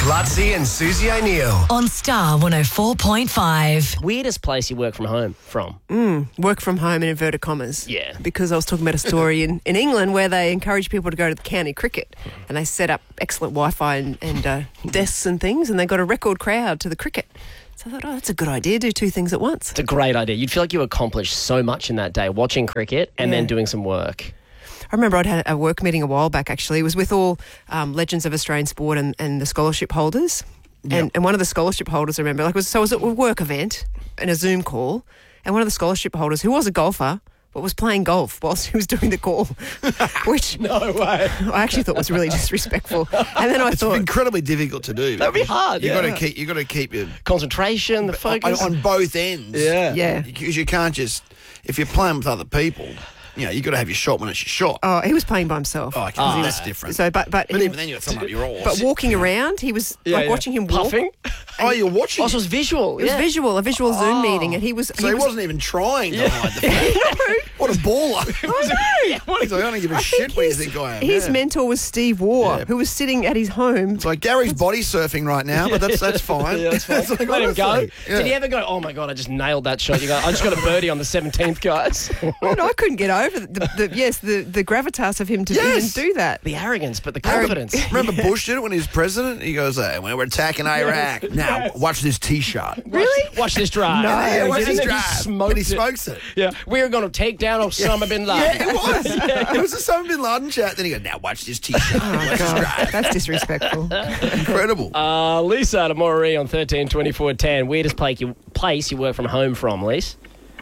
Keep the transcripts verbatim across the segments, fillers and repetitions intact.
Lutzi and Susie O'Neill. On Star one oh four point five. Weirdest place you work from home from? Mm, work from home in inverted commas. Yeah. Because I was talking about a story in, in England where they encourage people to go to the county cricket and they set up excellent Wi-Fi and, and uh, desks and things, and they got a record crowd to the cricket. So I thought, oh, that's a good idea, do two things at once. It's a great idea. You'd feel like you accomplished so much in that day, watching cricket and Yeah. then doing some work. I remember I'd had a work meeting a while back, actually. It was with all um, legends of Australian sport and, and the scholarship holders. And, and one of the scholarship holders, I remember, like, was, so it was a work event and a Zoom call, and one of the scholarship holders, who was a golfer, but was playing golf whilst he was doing the call, which No way. I actually thought was really disrespectful. And then I It's thought, incredibly difficult to do. That'd be because hard, You yeah. got to keep. You got to keep your Concentration, the focus. on, on both ends. Yeah. yeah. Because you can't just if you're playing with other people. You know, you got to have your shot when it's your shot. Oh, he was playing by himself. Oh, okay, that's different. So, but but, but he- even then, you got to thumb up your oars. but walking around, he was Yeah, like yeah. watching him walk. Puffing. oh, you're watching. Also, it was visual. It was yeah. visual, a visual Zoom meeting, and he was. so he, was, wasn't even trying to hide the fact. What a baller! Yeah, what He's like, I don't give a shit where you think I am. His Yeah. mentor was Steve Waugh, Yeah. who was sitting at his home. It's like Gary's body surfing right now, but that's that's fine. Yeah, that's fine. It's like, Let him go. honestly, yeah. Did he ever go, oh my God, I just nailed that shot? You go, I just got a birdie on the seventeenth, guys. Oh, no, I couldn't get over the, the, the yes, the, the gravitas of him to Yes. even do that. The arrogance, but the confidence. Remember Bush did it when he was president? He goes, hey, when we're attacking Iraq. Now, watch this T-shot. Really? Watch this drive. No. Yeah, watch And this then he drive. smoked And he it. smokes it. Yeah, we're going to take down Osama bin Laden. Yeah, it was. It was a Osama bin Laden chat. Then he goes, now watch this T-shot. Oh, watch this God, drive. that's disrespectful. Incredible. Uh, Lisa to Moree on thirteen twenty-four ten. Weirdest place you, place you work from home from, Lisa?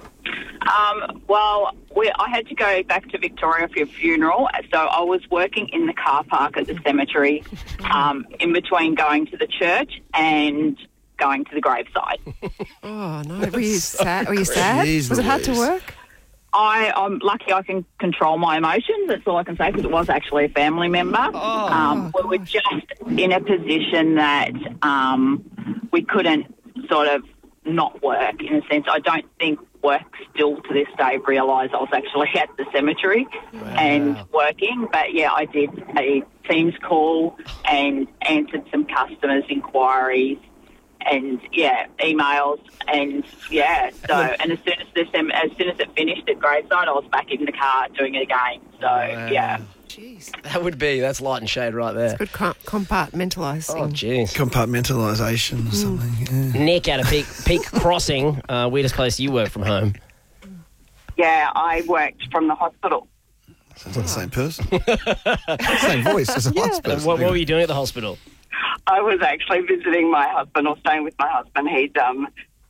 Um, well, we, I had to go back to Victoria for a funeral, so I was working in the car park at the cemetery um, in between going to the church and going to the graveside. Oh, no. Were you sad? Were you sad? Jeez Was it hard to Louise. work? I, I'm lucky I can control my emotions. That's all I can say, because it was actually a family member. Oh, um, we were just in a position that um, we couldn't sort of not work, in a sense. I don't think work still to this day realise I was actually at the cemetery and working. But, yeah, I did a Teams call and answered some customers' inquiries. And yeah, emails, and yeah. So, and as soon as this, as soon as it finished at graveside, I was back in the car doing it again. So yeah. Jeez. That would be, that's light and shade right there. Good com- compartmentalising. Oh, jeez. Compartmentalisation or something. Yeah. Nick out of Peak, Peak Crossing, uh, weirdest place you work from home. Yeah, I worked from the hospital. Sounds like the same person. Same voice as a last And person. what, what were you doing at the hospital? I was actually visiting my husband, or staying with my husband. He'd um,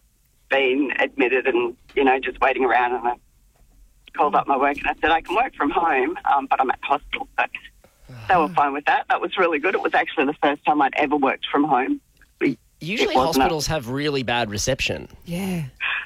been admitted and, you know, just waiting around, and I called up my work and I said, I can work from home, um, but I'm at the hospital. So they were fine with that. That was really good. It was actually the first time I'd ever worked from home. We, Usually it wasn't hospitals have really bad reception. Yeah.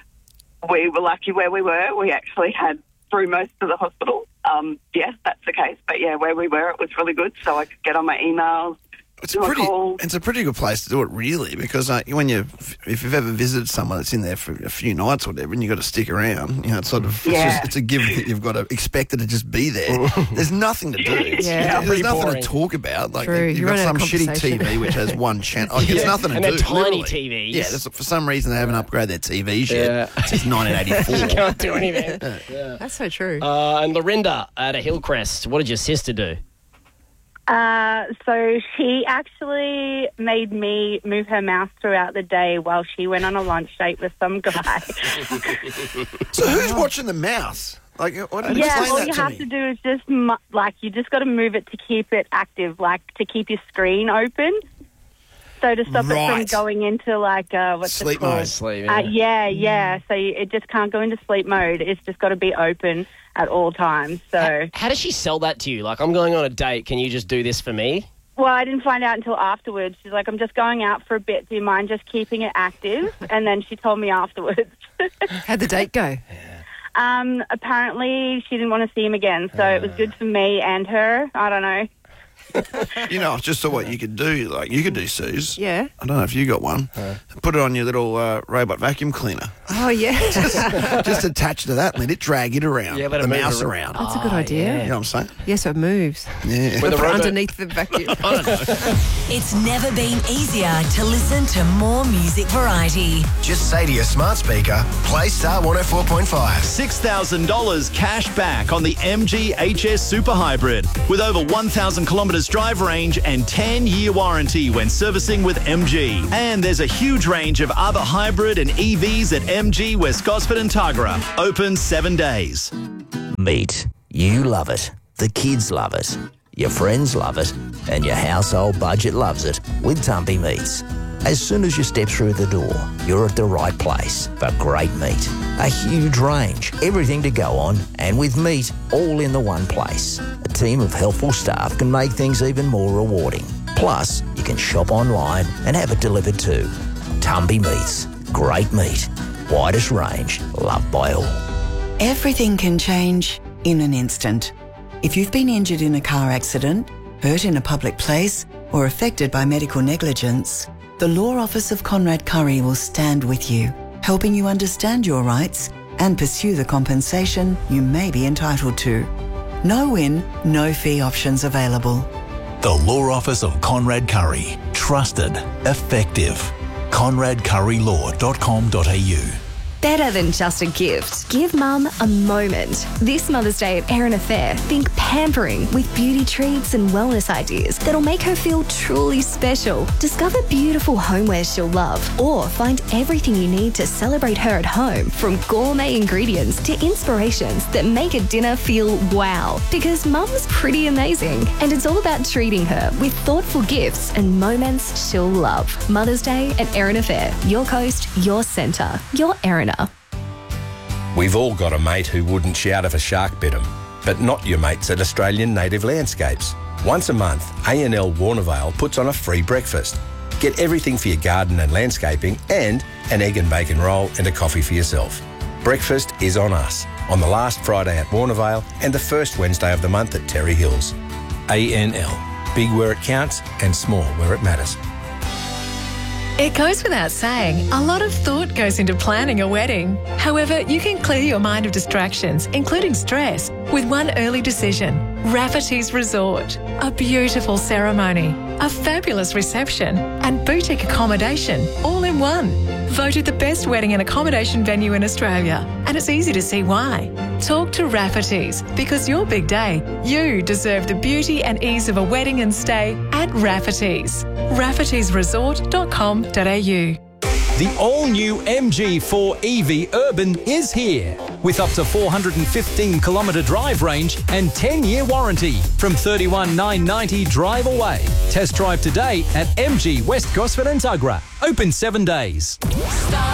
we were lucky where we were. We actually had through most of the hospital. Um, yes, that's the case. But, yeah, where we were, it was really good. So I could get on my emails. It's a do a pretty, call. it's a pretty good place to do it, really, because uh, when you, if you've ever visited someone that's in there for a few nights or whatever, and you've got to stick around, you know, it's sort of, it's, Yeah. just, it's a given that you've got to expect it to just be there. There's nothing to do. It's, Yeah. There's Pretty nothing boring. to talk about. Like True. you've You got run out some of shitty T conversation. V which has one channel. Like, it's Yeah. nothing to And do. they're tiny literally. T Vs. Yeah, there's, for some reason they haven't upgraded their T Vs yet Yeah. since nineteen eighty-four. Can't do anything. That's so true. Uh, and Lorinda at a Hillcrest, what did your sister do? Uh, so she actually made me move her mouse throughout the day while she went on a lunch date with some guy. So who's watching the mouse? Like, what, explain yeah, all that you to have me. to do is just, mu- like, you just got to move it to keep it active, like, to keep your screen open. So to stop it from Right. going into, like, uh, what's Sleep it called? mode. Sleep, Uh, yeah. yeah, yeah. So you, it just can't go into sleep mode. It's just got to be open at all times. So, How does she sell that to you? Like, I'm going on a date. Can you just do this for me? well, I didn't find out until afterwards. She's like, I'm just going out for a bit. Do you mind just keeping it active? And then she told me afterwards. How'd the date go? um, apparently, she didn't want to see him again. So it was good for me and her. I don't know. You know, I just saw what you could do. Like, you could do, Suze. Yeah. I don't know if you got one. Put it on your little uh, robot vacuum cleaner. Oh, yeah. Just attach it to that and let it drag it around. Yeah, let it the move mouse around. around. That's a good idea. You know what I'm saying? Yes, so it moves. Yeah. With the For robot- underneath the vacuum. It's never been easier to listen to more music variety. Just say to your smart speaker, play Star one oh four point five. six thousand dollars cash back on the M G H S Super Hybrid with over one thousand kilometres drive range and ten year warranty when servicing with M G. And there's a huge range of other hybrid and E Vs at M G West Gosford and Tuggerah. Open seven days. Meat. You love it. The kids love it. Your friends love it. And your household budget loves it with Tumpy Meats. As soon as you step through the door, you're at the right place for great meat. A huge range, everything to go on, and with meat all in the one place. A team of helpful staff can make things even more rewarding. Plus, you can shop online and have it delivered too. Tumpy Meats. Great meat. Widest range. Loved by all. Everything can change in an instant. If you've been injured in a car accident, hurt in a public place, or affected by medical negligence, the Law Office of Conrad Curry will stand with you, helping you understand your rights and pursue the compensation you may be entitled to. No win, no fee options available. The Law Office of Conrad Curry. Trusted. Effective. conrad curry law dot com dot a u. Better than just a gift. Give Mum a moment. This Mother's Day at Erin Affair, think pampering with beauty treats and wellness ideas that'll make her feel truly special. Discover beautiful homewares she'll love, or find everything you need to celebrate her at home, from gourmet ingredients to inspirations that make a dinner feel wow. Because Mum's pretty amazing, and it's all about treating her with thoughtful gifts and moments she'll love. Mother's Day at Erin Affair. Your coast, your centre, your Erina. We've all got a mate who wouldn't shout if a shark bit him, but not your mates at Australian Native Landscapes. Once a month, A N L Warnervale puts on a free breakfast. Get everything for your garden and landscaping and an egg and bacon roll and a coffee for yourself. Breakfast is on us, on the last Friday at Warnervale and the first Wednesday of the month at Terry Hills. A N L. Big where it counts and small where it matters. It goes without saying, a lot of thought goes into planning a wedding. However, you can clear your mind of distractions, including stress, with one early decision. Rafferty's Resort. A beautiful ceremony, a fabulous reception, and boutique accommodation, all in one. Voted the best wedding and accommodation venue in Australia, and it's easy to see why. Talk to Rafferty's, because your big day, you deserve the beauty and ease of a wedding and stay at Rafferty's. raffertys resort dot com dot a u. The all-new M G four E V Urban is here with up to four hundred fifteen kilometre drive range and ten year warranty from thirty-one thousand nine hundred ninety dollars drive away. Test drive today at M G West Gosford and Tuggerah. Open seven days. Star